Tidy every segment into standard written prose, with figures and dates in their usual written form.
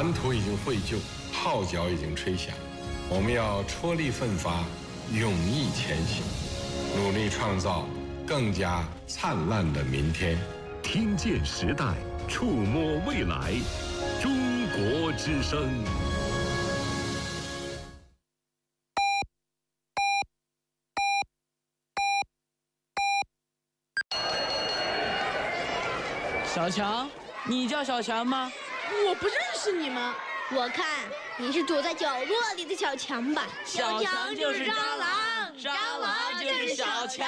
蓝图已经绘就，号角已经吹响，我们要踔厉奋发，勇毅前行，努力创造更加灿烂的明天。 听见时代，触摸未来，中国之声。 小强，你叫小强吗？ 我不认识你们。 我看你是躲在角落里的小强吧？ 小强就是蟑螂，蟑螂就是小强。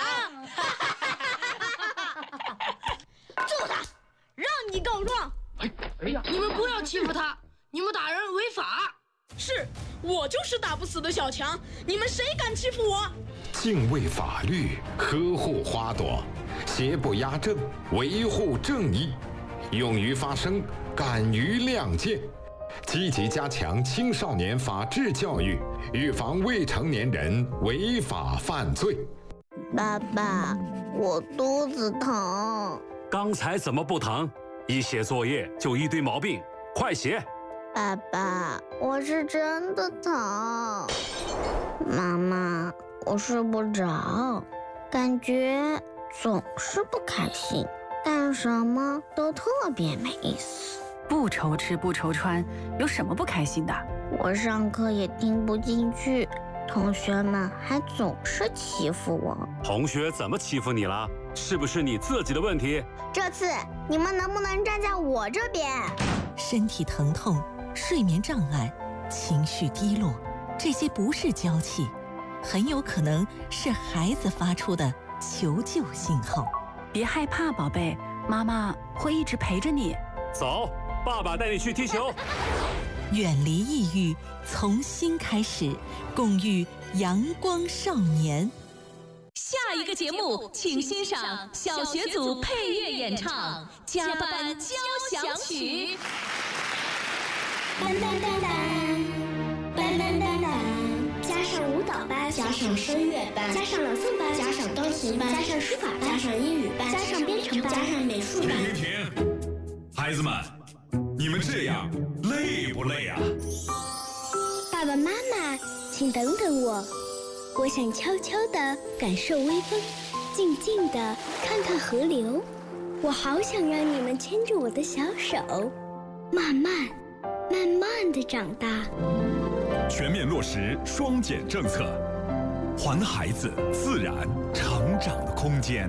揍他，让你告状！ 哎呀，你们不要欺负他，你们打人违法。是，我就是打不死的小强，你们谁敢欺负我？ 敬畏法律，呵护花朵，邪不压正，维护正义，勇于发声，敢于亮剑，积极加强青少年法治教育，预防未成年人违法犯罪。 爸爸，我肚子疼。 刚才怎么不疼？一写作业就一堆毛病，快写！ 爸爸，我是真的疼。妈妈，我睡不着，感觉总是不开心，干什么都特别没意思。 不愁吃不愁穿，有什么不开心的？ 我上课也听不进去，同学们还总是欺负我。 同学怎么欺负你了？是不是你自己的问题？ 这次你们能不能站在我这边？ 身体疼痛、睡眠障碍、情绪低落，这些不是娇气，很有可能是孩子发出的求救信号。 别害怕，宝贝，妈妈会一直陪着你。 走，爸爸带你去踢球。 远离抑郁，从新开始，共育阳光少年。 下一个节目，请欣赏小学组配乐演唱《加班交响曲》。 班班班班，班班班班，加上舞蹈班，加上声乐班，加上朗诵班，加上钢琴班，加上书法班，加上英语班，加上编程班，加上美术班。 停！孩子们，你们这样累不累啊？ 爸爸妈妈，请等等我。我想悄悄地感受微风，静静地看看河流。我好想让你们牵着我的小手，慢慢地长大。 全面落实双减政策，还孩子自然成长的空间。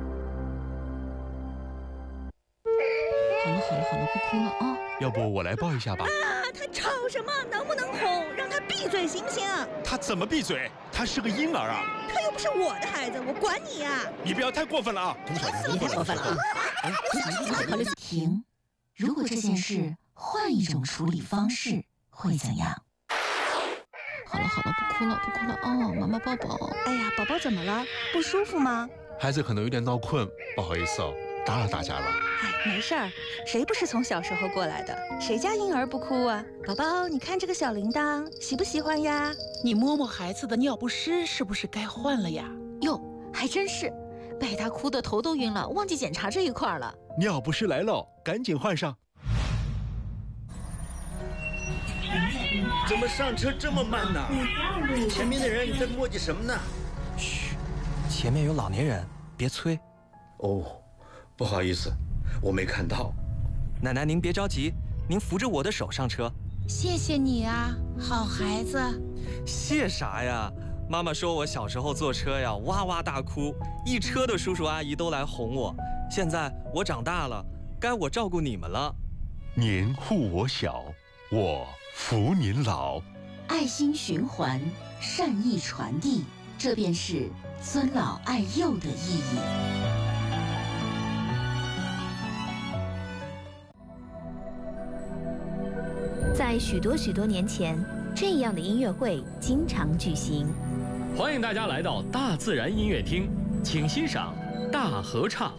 好了，不哭了啊！ 要不我来抱一下吧。 他吵什么？能不能哄？让他闭嘴行不行？ 他怎么闭嘴？他是个婴儿啊！ 他又不是我的孩子，我管你呀！ 你不要太过分了啊！ 太过分了！ 停！如果这件事换一种处理方式，会怎样？好了，不哭了哦，妈妈抱抱。 哎呀，宝宝怎么了？不舒服吗？ 孩子可能有点闹困，不好意思哦，打扰大家了。 哎，没事儿，谁不是从小时候过来的？谁家婴儿不哭啊？宝宝，你看这个小铃铛，喜不喜欢呀？ 你摸摸孩子的尿不湿，是不是该换了呀？ 哟，还真是，被他哭得头都晕了，忘记检查这一块了。 尿不湿来了，赶紧换上。 怎么上车这么慢呢？前面的人在磨叽什么呢？ 嘘，前面有老年人，别催。 哦，不好意思，我没看到。 奶奶您别着急，您扶着我的手上车。 谢谢你啊，好孩子。 谢啥呀？妈妈说我小时候坐车呀，哇哇大哭，一车的叔叔阿姨都来哄我。现在我长大了，该我照顾你们了。 您护我小，我扶您老。 爱心循环，善意传递，这便是尊老爱幼的意义。 在许多年前，这样的音乐会经常举行。 欢迎大家来到大自然音乐厅，请欣赏大合唱。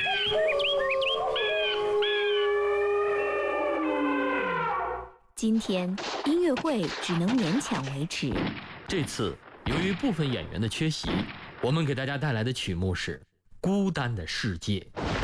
今天音乐会只能勉强维持。 这次由于部分演员的缺席，我们给大家带来的曲目是《孤单的世界》。